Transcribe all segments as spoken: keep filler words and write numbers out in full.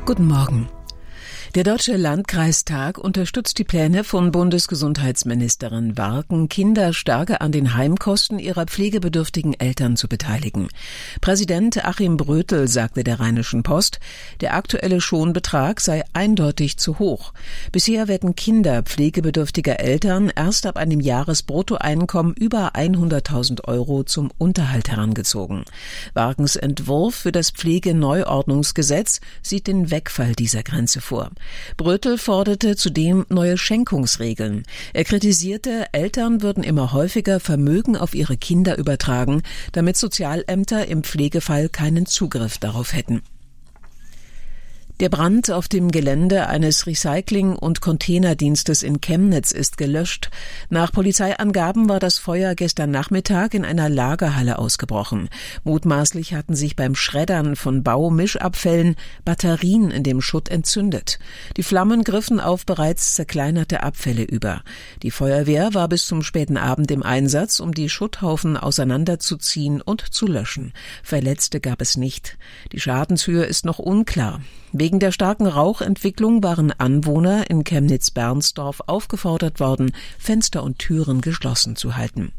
Guten Morgen. Der Deutsche Landkreistag unterstützt die Pläne von Bundesgesundheitsministerin Warken, Kinder stärker an den Heimkosten ihrer pflegebedürftigen Eltern zu beteiligen. Präsident Achim Brötel sagte der Rheinischen Post, der aktuelle Schonbetrag sei eindeutig zu hoch. Bisher werden Kinder pflegebedürftiger Eltern erst ab einem Jahresbruttoeinkommen über hunderttausend Euro zum Unterhalt herangezogen. Warkens Entwurf für das Pflegeneuordnungsgesetz sieht den Wegfall dieser Grenze vor. Brötel forderte zudem neue Schenkungsregeln. Er kritisierte, Eltern würden immer häufiger Vermögen auf ihre Kinder übertragen, damit Sozialämter im Pflegefall keinen Zugriff darauf hätten. Der Brand auf dem Gelände eines Recycling- und Containerdienstes in Chemnitz ist gelöscht. Nach Polizeiangaben war das Feuer gestern Nachmittag in einer Lagerhalle ausgebrochen. Mutmaßlich hatten sich beim Schreddern von Baumischabfällen Batterien in dem Schutt entzündet. Die Flammen griffen auf bereits zerkleinerte Abfälle über. Die Feuerwehr war bis zum späten Abend im Einsatz, um die Schutthaufen auseinanderzuziehen und zu löschen. Verletzte gab es nicht. Die Schadenshöhe ist noch unklar. Wegen der starken Rauchentwicklung waren Anwohner in Chemnitz-Bernsdorf aufgefordert worden, Fenster und Türen geschlossen zu halten.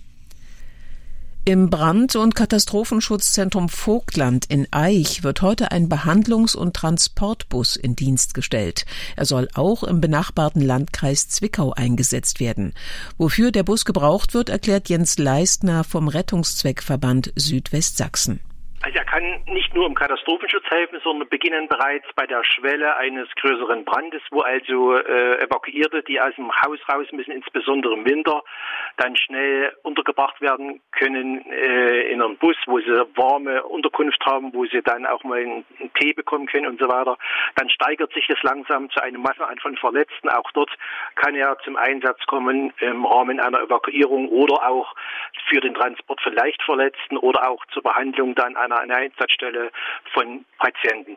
Im Brand- und Katastrophenschutzzentrum Vogtland in Aich wird heute ein Behandlungs- und Transportbus in Dienst gestellt. Er soll auch im benachbarten Landkreis Zwickau eingesetzt werden. Wofür der Bus gebraucht wird, erklärt Jens Leistner vom Rettungszweckverband Südwestsachsen. Also er kann nicht nur im Katastrophenschutz helfen, sondern beginnen bereits bei der Schwelle eines größeren Brandes, wo also äh, Evakuierte, die aus dem Haus raus müssen, insbesondere im Winter, dann schnell untergebracht werden können äh, in einem Bus, wo sie warme Unterkunft haben, wo sie dann auch mal einen, einen Tee bekommen können und so weiter. Dann steigert sich das langsam zu einem Massenanteil von Verletzten. Auch dort kann er zum Einsatz kommen im Rahmen einer Evakuierung oder auch für den Transport von Leichtverletzten oder auch zur Behandlung dann einer einer Einsatzstelle von Patienten.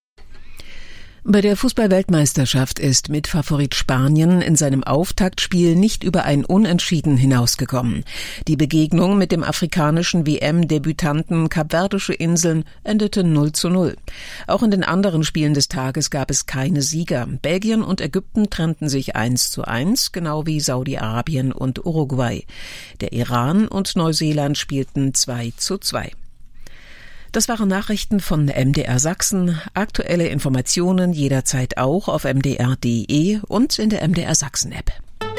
Bei der Fußball-Weltmeisterschaft ist Mitfavorit Spanien in seinem Auftaktspiel nicht über ein Unentschieden hinausgekommen. Die Begegnung mit dem afrikanischen W M-Debütanten Kapverdische Inseln endete null zu null. Auch in den anderen Spielen des Tages gab es keine Sieger. Belgien und Ägypten trennten sich eins zu eins, genau wie Saudi-Arabien und Uruguay. Der Iran und Neuseeland spielten zwei zu zwei. Das waren Nachrichten von M D R Sachsen. Aktuelle Informationen jederzeit auch auf m d r punkt d e und in der M D R Sachsen App.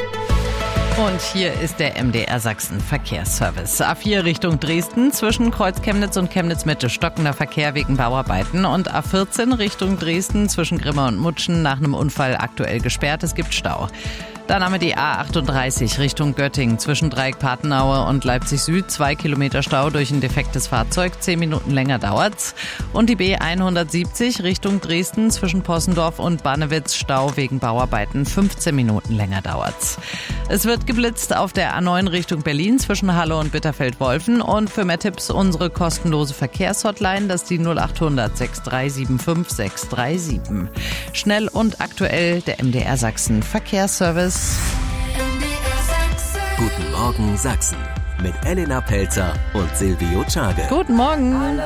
Und hier ist der M D R Sachsen Verkehrsservice. A vier Richtung Dresden zwischen Kreuz Chemnitz und Chemnitz Mitte stockender Verkehr wegen Bauarbeiten und A vierzehn Richtung Dresden zwischen Grimma und Mutschen nach einem Unfall aktuell gesperrt. Es gibt Stau. Dann haben wir die A achtunddreißig Richtung Göttingen zwischen Dreieck-Patenaue und Leipzig Süd. Zwei Kilometer Stau durch ein defektes Fahrzeug. Zehn Minuten länger dauert's. Und die B hundertsiebzig Richtung Dresden zwischen Possendorf und Bannewitz. Stau wegen Bauarbeiten. fünfzehn Minuten länger dauert's. Es wird geblitzt auf der A neun Richtung Berlin zwischen Halle und Bitterfeld-Wolfen. Und für mehr Tipps unsere kostenlose Verkehrshotline. Das ist die null achthundert sechs drei sieben fünf sechs drei sieben. Schnell und aktuell der M D R Sachsen Verkehrsservice. Guten Morgen Sachsen mit Elena Pelzer und Silvio Czage. Guten Morgen.